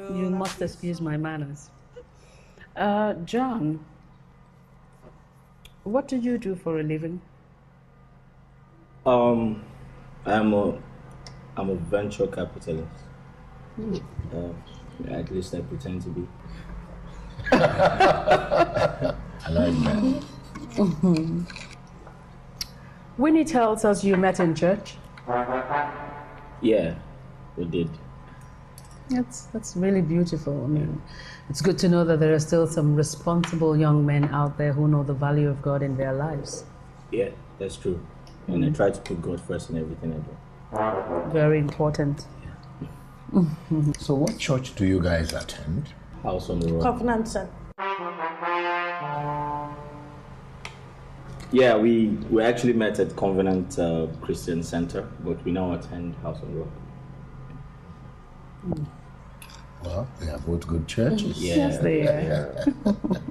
You must excuse my manners. John, what do you do for a living? Um, I'm a venture capitalist. At least I pretend to be. I like that. Winnie tells us you met in church. Yeah, we did. That's really beautiful. I mean, it's good to know that there are still some responsible young men out there who know the value of God in their lives. Yeah, that's true. And I try to put God first in everything I do. Very important. So what church do you guys attend? House on the Rock. Covenant Center. Yeah, we actually met at Covenant Christian Center, but we now attend House on the Rock. Well, they are both good churches. Yeah. Yes, they are.